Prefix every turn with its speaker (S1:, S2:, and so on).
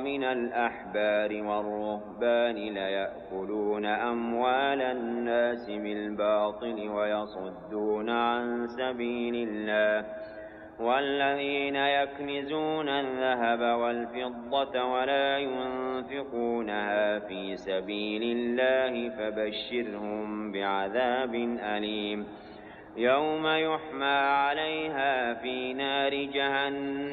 S1: ومن الأحبار والرهبان ليأكلون أموال الناس بالباطل ويصدون عن سبيل الله والذين يكنزون الذهب والفضة ولا ينفقونها في سبيل الله فبشرهم بعذاب أليم يوم يحمى عليها في نار جهنم